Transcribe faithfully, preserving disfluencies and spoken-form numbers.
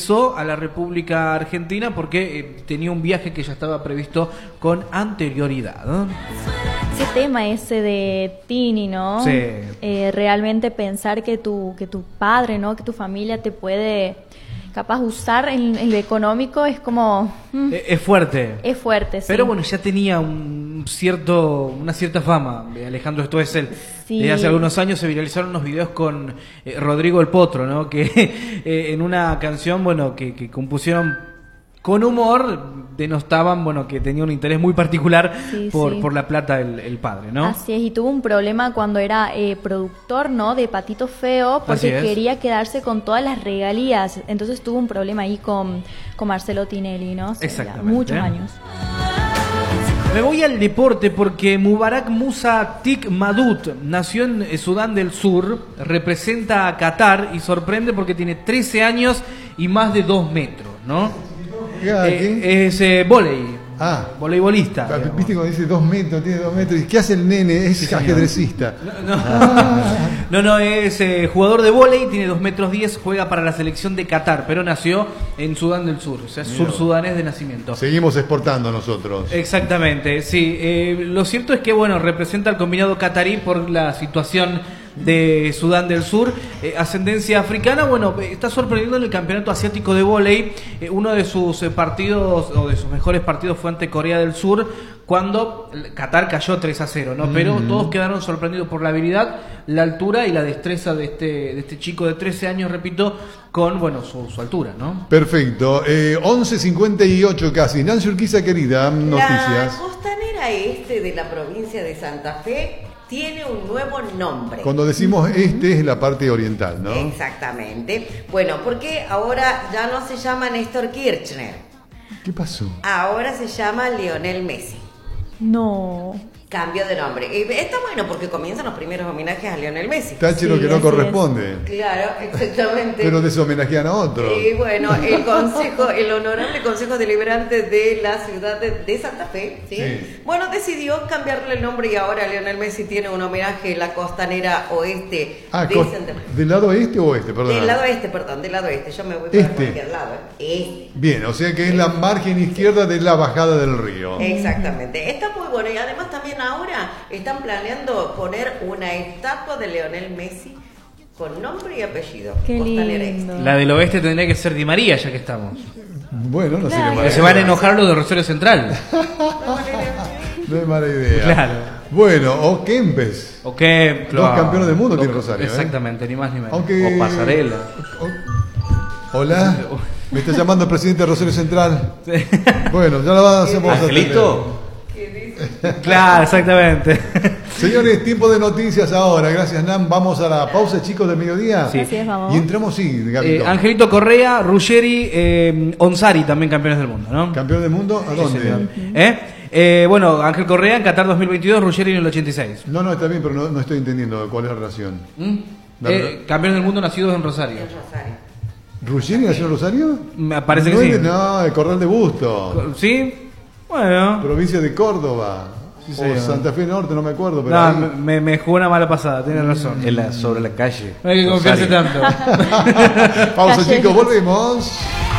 regresó a la República Argentina porque eh, tenía un viaje que ya estaba previsto con anterioridad, ¿no? Ese tema ese de Tini, ¿no? Sí. Eh, realmente pensar que tu, que tu padre, ¿no? Que tu familia te puede capaz usar en, en lo económico es como... Mm, Eh, Es fuerte. es fuerte, sí. Pero bueno, ya tenía un cierto, una cierta fama. Alejandro Stoessel, Sí. desde hace algunos años se viralizaron unos videos con eh, Rodrigo el Potro, ¿no? Que eh, en una canción, bueno, que, que compusieron con humor, denostaban, bueno, que tenía un interés muy particular Sí, por, sí. por la plata el, el padre, ¿no? Así es, y tuvo un problema cuando era eh, productor, ¿no? De Patito Feo, Así porque es. quería quedarse con todas las regalías. Entonces tuvo un problema ahí con, con Marcelo Tinelli, ¿no? O sea, Exactamente. muchos años. Me voy al deporte porque Mubarak Musa Tik Madut nació en eh, Sudán del Sur, representa a Qatar y sorprende porque tiene trece años y más de dos metros, ¿no? Ah, Eh, ¿qué? es eh, vóley, Ah. voleibolista. Ah, digamos. Viste cuando dice dos metros, tiene dos metros. ¿Y qué hace el nene? Es señor. ajedrecista. No, no, no, es eh, jugador de vóley, tiene dos metros diez, juega para la selección de Qatar, pero nació en Sudán del Sur, o sea, Mira. sur-sudanés de nacimiento. Seguimos exportando nosotros. Exactamente, sí. Eh, lo cierto es que, bueno, representa al combinado catarí por la situación de Sudán del Sur, eh, ascendencia africana. Bueno, eh, está sorprendiendo en el campeonato asiático de vóley. Eh, uno de sus eh, partidos, o de sus mejores partidos, fue ante Corea del Sur, cuando Qatar cayó tres a cero, ¿no? Pero Mm. todos quedaron sorprendidos por la habilidad, la altura y la destreza de este, de este chico de trece años, repito, con, bueno, su, su altura, ¿no? Perfecto. Eh, once cincuenta y ocho casi. Nancy Urquiza, querida, La noticias. costanera este de la provincia de Santa Fe tiene un nuevo nombre. Cuando decimos este es la parte oriental, ¿no? Exactamente. Bueno, porque ahora ya no se llama Néstor Kirchner, ¿Qué pasó? ahora se llama Lionel Messi. No. Cambio de nombre. Y está bueno porque comienzan los primeros homenajes a Lionel Messi. Táchero Sí, que no así corresponde. Claro, exactamente. Pero deshomenajean a otro. Y bueno, el consejo, el honorable Consejo Deliberante de la ciudad de, de Santa Fe, ¿sí? Sí. Bueno, decidió cambiarle el nombre y ahora Lionel Messi tiene un homenaje en la costanera oeste Ah, de co- Santa Fe. ¿del lado este o oeste? Perdón. Del lado este, perdón, del lado este. Yo me voy para Este. cualquier lado. ¿eh? Este. Bien, o sea que es la margen izquierda de la bajada del río. Exactamente. Está muy bueno. Y además también ahora están planeando poner una estatua de Lionel Messi con nombre y apellido. Qué Costanera lindo. Este. La del oeste tendría que ser Di María, ya que estamos. Bueno, no sé Claro. qué Que mala se van a idea. enojar los de Rosario Central. No es mala idea. Claro. Bueno, o Kempes. ¿O qué? Dos campeones del mundo tiene Rosario, ¿eh? Exactamente, ni más ni menos. Aunque... O Pasarela. o- Hola. Me está llamando el presidente de Rosario Central. Bueno, ya lo hacemos. ¿Angelito? Claro, exactamente. Señores, tiempo de noticias ahora. Gracias, Nan. Vamos a la pausa, chicos, del mediodía. Sí. Así es, vamos. Y entramos, sí, Gabito. Eh, Angelito Correa, Ruggeri, eh, Onsari, también campeones del mundo, ¿no? ¿Campeón del mundo? ¿A dónde? Sí, señor. ¿Eh? Eh, bueno, Ángel Correa en Qatar dos mil veintidós, Ruggeri en el ochenta y seis. No, no, está bien, pero no, no estoy entendiendo cuál es la relación. ¿Mm? La Eh, verdad. campeones del mundo nacidos en Rosario. En Rosario. ¿Ruggeri nació en Rosario? Me parece no que es sí. de- No, el Corral de Busto. ¿Sí? Bueno. Provincia de Córdoba. Sí, o señor. Santa Fe Norte, no me acuerdo. Pero No, ahí- me, me, me jugó una mala pasada, tiene razón. En la, sobre la calle. No hay que confiarse Rosario. tanto. Pausa, Calle. chicos, volvemos.